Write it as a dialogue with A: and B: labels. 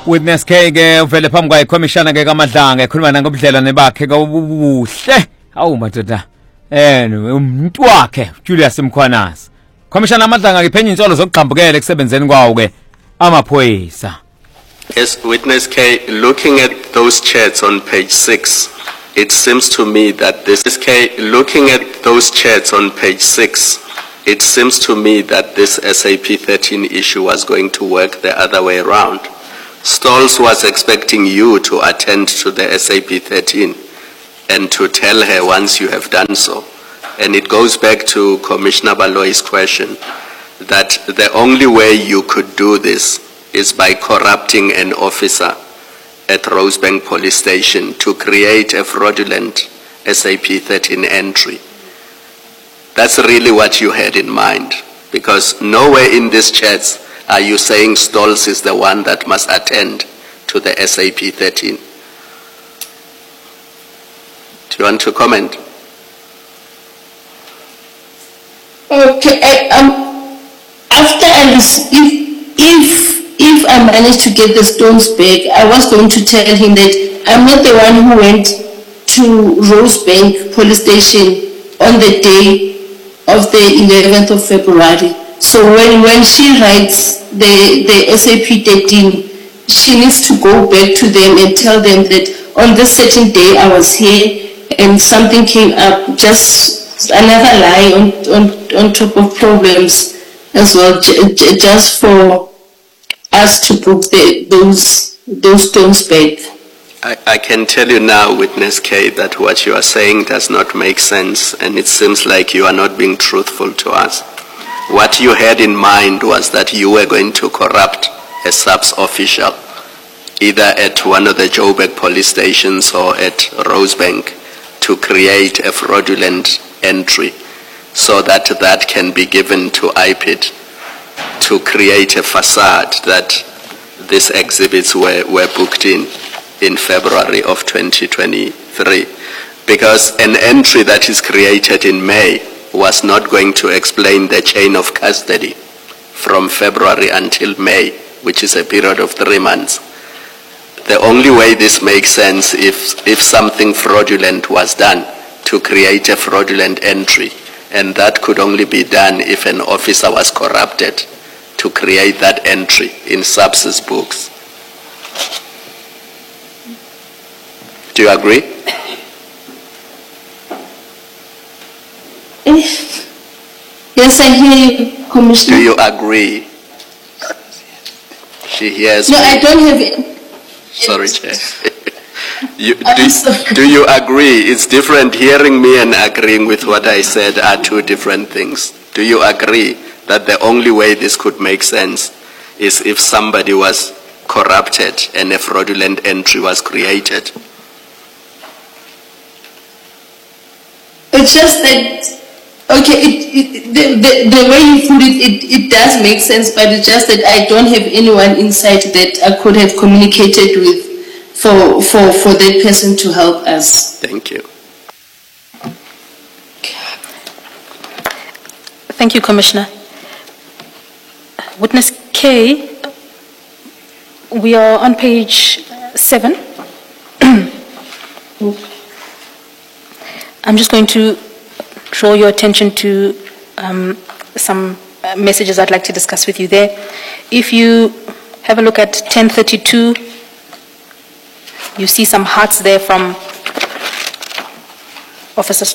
A: Witness K ke uvele phambi kwaye commissioner ke kaMadlanga ekhuluma nangobudlelwane bakhe kobuhle awu madoda umuntu wakhe Julius Mkhwanazi. Commissioner Madlanga ngiphenye insolo zokugqambukela ekusebenzeni kwawo ke amaphoyisa.
B: Yes, Witness K, looking at those chats on page 6, it seems to me that this is K, looking at those chats on page 6, it seems to me that this SAP 13 issue was going to work the other way around. Stolz was expecting you to attend to the SAP 13 and to tell her once you have done so. And it goes back to Commissioner Baloy's question that the only way you could do this is by corrupting an officer at Rosebank Police Station to create a fraudulent SAP 13 entry. That's really what you had in mind, because nowhere in these chats are you saying Stolz is the one that must attend to the SAP 13. Do you want to comment?
C: Okay, after I receive, if I manage to get the stones back, I was going to tell him that I'm not the one who went to Rosebank Police Station on the day of the 11th of February. So when she writes the SAP 13, she needs to go back to them and tell them that on this certain day I was here and something came up, just another lie on top of problems as well, just for us to book those stones back.
B: I can tell you now, Witness K, that what you are saying does not make sense, and it seems like you are not being truthful to us. What you had in mind was that you were going to corrupt a SAPS official, either at one of the Joburg police stations or at Rosebank, to create a fraudulent entry so that that can be given to IPID to create a facade that these exhibits were booked in February of 2023. Because an entry that is created in May was not going to explain the chain of custody from February until May, which is a period of 3 months. The only way this makes sense if something fraudulent was done to create a fraudulent entry, and that could only be done if an officer was corrupted to create that entry in SAPS's books. Do you agree?
C: Yes, I hear you, Commissioner.
B: Do you agree? She hears
C: No,
B: me.
C: I don't have it.
B: Sorry, Chair. Do you agree? It's different. Hearing me and agreeing with what I said are two different things. Do you agree that the only way this could make sense is if somebody was corrupted and a fraudulent entry was created?
C: It's just that, okay, the way you put it, it does make sense, but it's just that I don't have anyone inside that I could have communicated with for that person to help us.
B: Thank you.
D: Thank you, Commissioner. Witness K, we are on page 7. I'm just going to draw your attention to some messages I'd like to discuss with you there. If you have a look at 1032, you see some hearts there from Officer